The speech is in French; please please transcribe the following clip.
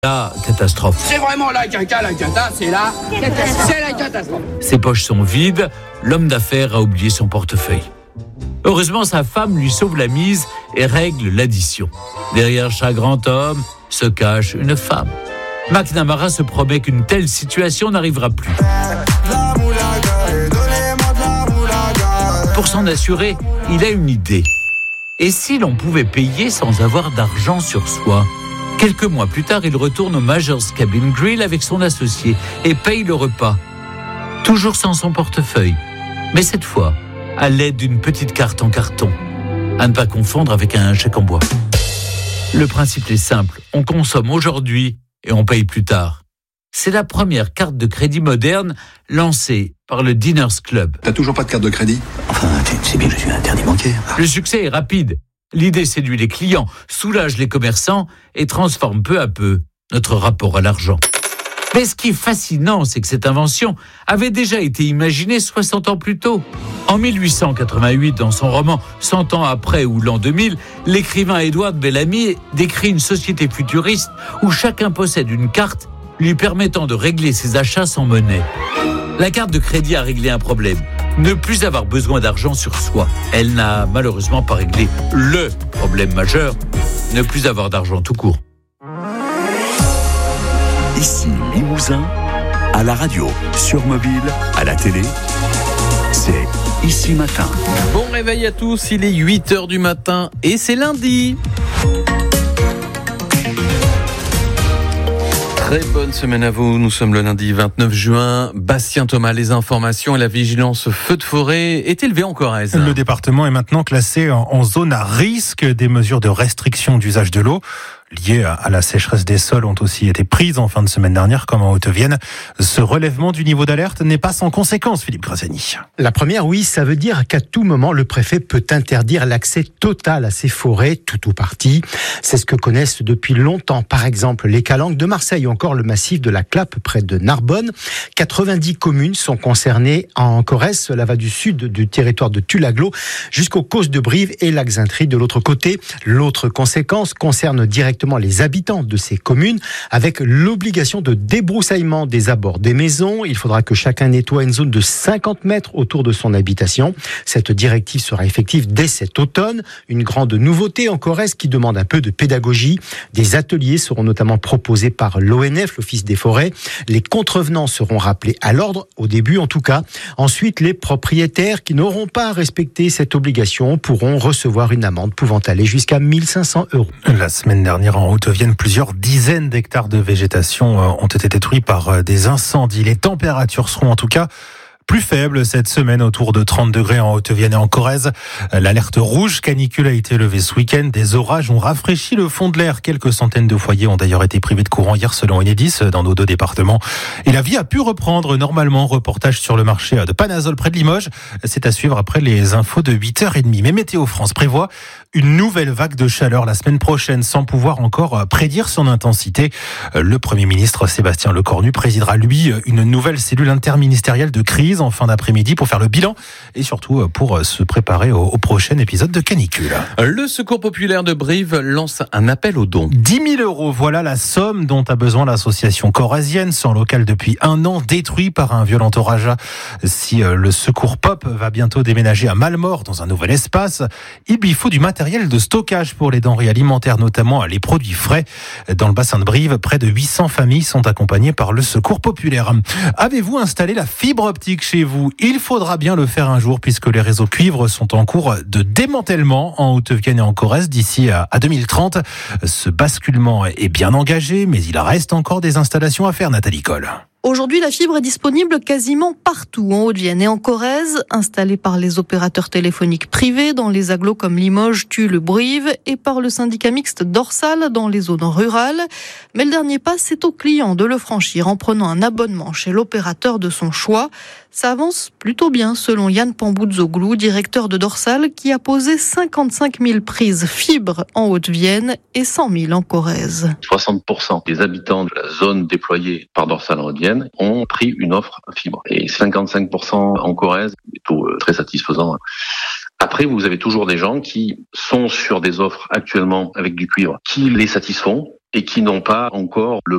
La catastrophe. C'est vraiment la cata, c'est la catastrophe. Ses poches sont vides, l'homme d'affaires a oublié son portefeuille. Heureusement, sa femme lui sauve la mise et règle l'addition. Derrière chaque grand homme se cache une femme. McNamara se promet qu'une telle situation n'arrivera plus. Pour s'en assurer, il a une idée. Et si l'on pouvait payer sans avoir d'argent sur soi ? Quelques mois plus tard, il retourne au Major's Cabin Grill avec son associé et paye le repas. Toujours sans son portefeuille. Mais cette fois, à l'aide d'une petite carte en carton. À ne pas confondre avec un chèque en bois. Le principe est simple. On consomme aujourd'hui et on paye plus tard. C'est la première carte de crédit moderne lancée par le Diners Club. T'as toujours pas de carte de crédit ? Enfin, tu sais bien que je suis un interdit bancaire. Le succès est rapide. L'idée séduit les clients, soulage les commerçants et transforme peu à peu notre rapport à l'argent. Mais ce qui est fascinant, c'est que cette invention avait déjà été imaginée 60 ans plus tôt. En 1888, dans son roman « 100 ans après » ou l'an 2000, l'écrivain Edward Bellamy décrit une société futuriste où chacun possède une carte lui permettant de régler ses achats sans monnaie. La carte de crédit a réglé un problème. Ne plus avoir besoin d'argent sur soi. Elle n'a malheureusement pas réglé le problème majeur, ne plus avoir d'argent tout court. Ici Limousin, à la radio, sur mobile, à la télé, c'est Ici Matin. Bon réveil à tous, il est 8h du matin et c'est lundi. Très bonne semaine à vous, nous sommes le lundi 29 juin. Bastien Thomas, les informations et la vigilance feu de forêt est élevée en Corrèze. Le département est maintenant classé en zone à risque. Des mesures de restriction d'usage de l'eau liées à la sécheresse des sols ont aussi été prises en fin de semaine dernière, comme en Haute-Vienne. Ce relèvement du niveau d'alerte n'est pas sans conséquence, Philippe Graziani. La première, oui, ça veut dire qu'à tout moment, le préfet peut interdire l'accès total à ces forêts, tout ou partie. C'est ce que connaissent depuis longtemps, par exemple, les Calanques de Marseille ou encore le massif de la Clappe près de Narbonne. 90 communes sont concernées en Corrèze. Cela va du sud du territoire de Tulagglo jusqu'aux Causses de Brive et Lac-Zintry de l'autre côté. L'autre conséquence concerne directement les habitants de ces communes avec l'obligation de débroussaillement des abords des maisons. Il faudra que chacun nettoie une zone de 50 mètres autour de son habitation. Cette directive sera effective dès cet automne. Une grande nouveauté en Corrèze qui demande un peu de pédagogie. Des ateliers seront notamment proposés par l'ONF, l'Office des forêts. Les contrevenants seront rappelés à l'ordre, au début en tout cas. Ensuite, les propriétaires qui n'auront pas respecté cette obligation pourront recevoir une amende pouvant aller jusqu'à 1 500 €. La semaine dernière, en Haute-Vienne, plusieurs dizaines d'hectares de végétation ont été détruits par des incendies. Les températures seront en tout cas plus faible cette semaine, autour de 30 degrés en Haute-Vienne et en Corrèze. L'alerte rouge canicule a été levée ce week-end. Des orages ont rafraîchi le fond de l'air. Quelques centaines de foyers ont d'ailleurs été privés de courant hier selon Enedis dans nos deux départements. Et la vie a pu reprendre normalement. Reportage sur le marché de Panazol près de Limoges. C'est à suivre après les infos de 8h30. Mais Météo France prévoit une nouvelle vague de chaleur la semaine prochaine sans pouvoir encore prédire son intensité. Le Premier ministre Sébastien Lecornu présidera lui une nouvelle cellule interministérielle de crise en fin d'après-midi pour faire le bilan et surtout pour se préparer au prochain épisode de canicule. Le Secours populaire de Brive lance un appel aux dons. 10 000 €, voilà la somme dont a besoin l'association corrézienne, sans local depuis 1 an, détruit par un violent orage. Si le Secours Pop va bientôt déménager à Malmort dans un nouvel espace, il lui faut du matériel de stockage pour les denrées alimentaires, notamment les produits frais. Dans le bassin de Brive, près de 800 familles sont accompagnées par le Secours populaire. Avez-vous installé la fibre optique chez vous? Il faudra bien le faire un jour puisque les réseaux cuivre sont en cours de démantèlement en Haute-Vienne et en Corrèze d'ici à 2030. Ce basculement est bien engagé, mais il reste encore des installations à faire, Nathalie Coll. Aujourd'hui, la fibre est disponible quasiment partout en Haute-Vienne et en Corrèze, installée par les opérateurs téléphoniques privés dans les agglos comme Limoges, Tulle, Brive et par le syndicat mixte Dorsal dans les zones rurales. Mais le dernier pas, c'est au client de le franchir en prenant un abonnement chez l'opérateur de son choix. Ça avance plutôt bien selon Yann Pambouzoglou, directeur de Dorsal, qui a posé 55 000 prises fibre en Haute-Vienne et 100 000 en Corrèze. 60% des habitants de la zone déployée par Dorsal en Haute-Vienne ont pris une offre fibre. Et 55% en Corrèze, des taux très satisfaisants. Après, vous avez toujours des gens qui sont sur des offres actuellement avec du cuivre, qui les satisfont et qui n'ont pas encore le